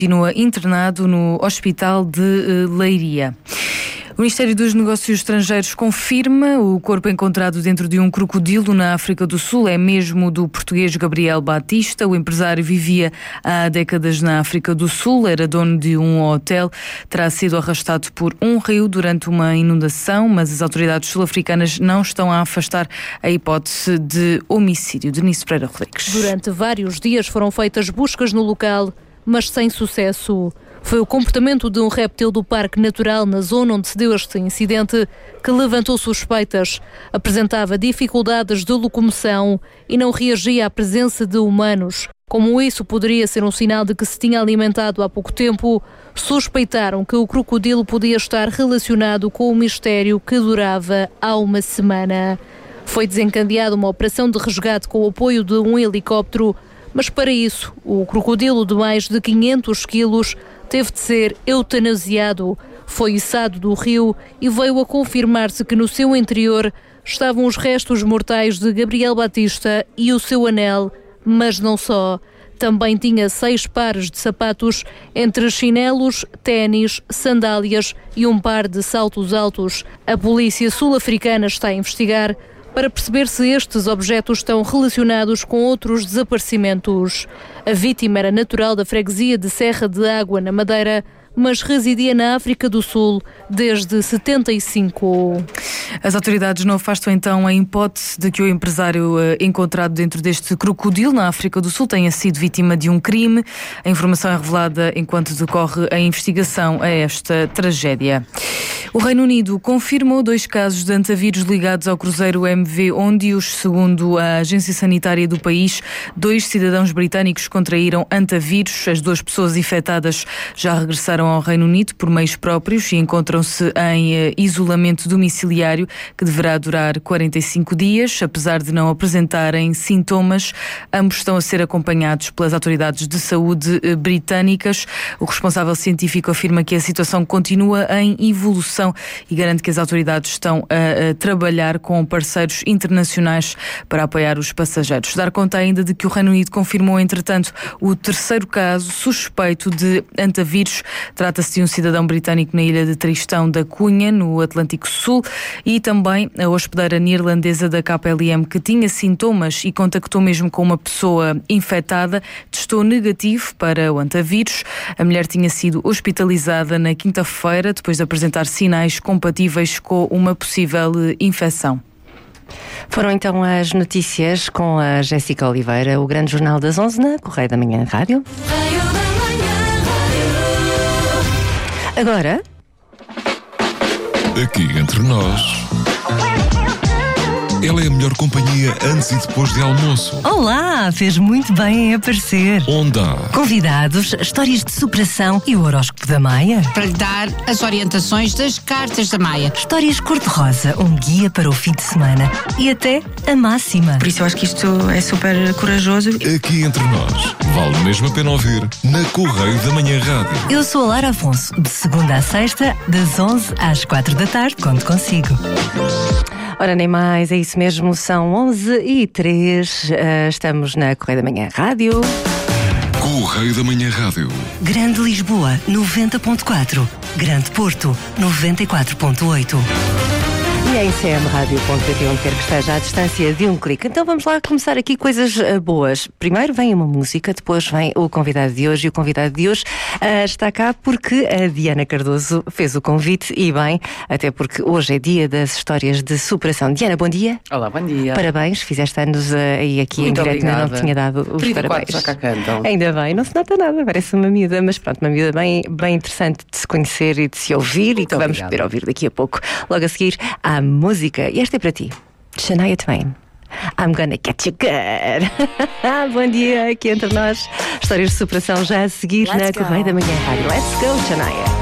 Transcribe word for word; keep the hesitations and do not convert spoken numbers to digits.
continua internado no Hospital de Leiria. O Ministério dos Negócios Estrangeiros confirma o corpo encontrado dentro de um crocodilo na África do Sul é mesmo do português Gabriel Batista. O empresário vivia há décadas na África do Sul, era dono de um hotel, terá sido arrastado por um rio durante uma inundação, mas as autoridades sul-africanas não estão a afastar a hipótese de homicídio. Denise Pereira Rodrigues. Durante vários dias foram feitas buscas no local, mas sem sucesso. Foi o comportamento de um réptil do Parque Natural na zona onde se deu este incidente que levantou suspeitas. Apresentava dificuldades de locomoção e não reagia à presença de humanos. Como isso poderia ser um sinal de que se tinha alimentado há pouco tempo, suspeitaram que o crocodilo podia estar relacionado com o mistério que durava há uma semana. Foi desencadeada uma operação de resgate com o apoio de um helicóptero, mas para isso o crocodilo de mais de quinhentos quilos teve de ser eutanasiado. Foi içado do rio e veio a confirmar-se que no seu interior estavam os restos mortais de Gabriel Batista e o seu anel, mas não só. Também tinha seis pares de sapatos, entre chinelos, ténis, sandálias e um par de saltos altos. A polícia sul-africana está a investigar para perceber se estes objetos estão relacionados com outros desaparecimentos. A vítima era natural da freguesia de Serra de Água, na Madeira, mas residia na África do Sul desde setenta e cinco. As autoridades não afastam então a hipótese de que o empresário eh, encontrado dentro deste crocodilo na África do Sul tenha sido vítima de um crime. A informação é revelada enquanto decorre a investigação a esta tragédia. O Reino Unido confirmou dois casos de antavírus ligados ao cruzeiro M V Ondius. Segundo a agência sanitária do país, dois cidadãos britânicos contraíram antavírus. As duas pessoas infectadas já regressaram ao Reino Unido por meios próprios e encontram-se em eh, isolamento domiciliário que deverá durar quarenta e cinco dias. Apesar de não apresentarem sintomas, ambos estão a ser acompanhados pelas autoridades de saúde eh, britânicas. O responsável científico afirma que a situação continua em evolução e garante que as autoridades estão a, a trabalhar com parceiros internacionais para apoiar os passageiros. Dar conta ainda de que o Reino Unido confirmou, entretanto, o terceiro caso suspeito de antavírus. Trata-se de um cidadão britânico na ilha de Tristão da Cunha, no Atlântico Sul, e também a hospedeira neerlandesa da K L M, que tinha sintomas e contactou mesmo com uma pessoa infectada, testou negativo para o antavírus. A mulher tinha sido hospitalizada na quinta-feira depois de apresentar sinais compatíveis com uma possível infecção. Foram então as notícias com a Jéssica Oliveira, o grande jornal das onze na Correio da Manhã Rádio. Agora, aqui entre nós, ela é a melhor companhia antes e depois de almoço. Olá, fez muito bem em aparecer. Onde há Convidados, histórias de superação e o horóscopo da Maia. Para lhe dar as orientações das cartas da Maia. Histórias cor-de-rosa, um guia para o fim de semana e até a máxima. Por isso eu acho que isto é super corajoso. aqui entre nós, vale mesmo a pena ouvir na Correio da Manhã Rádio. Eu sou a Lara Afonso, de segunda à sexta, das onze às quatro da tarde, conto consigo. ora nem mais, é isso mesmo, são onze e três, uh, estamos na Correio da Manhã Rádio. Correio da Manhã Rádio. Grande Lisboa, noventa ponto quatro. Grande Porto, noventa e quatro ponto oito. E em c m rádio ponto p t, onde quer que esteja, à distância de um clique. Então vamos lá começar aqui coisas uh, boas. Primeiro vem uma música, depois vem o convidado de hoje. E o convidado de hoje uh, está cá porque a Diana Cardoso fez o convite, e bem, até porque hoje é dia das histórias de superação. Diana, bom dia. Olá, bom dia. Parabéns, fizeste anos uh, aí aqui Muito em direto, ainda não tinha dado os trinta e quatro parabéns. já cá cantam. Ainda bem, não se nota nada, parece uma miúda, mas pronto, uma miúda bem, bem interessante de se conhecer e de se ouvir. Muito e que vamos obrigado. Poder ouvir daqui a pouco. Logo a seguir, à música. E esta é para ti, Shania Twain. I'm gonna get you good. Bom dia, aqui entre nós. Histórias de superação já a seguir Let's na Correio da Manhã Rádio. Let's go, Shania.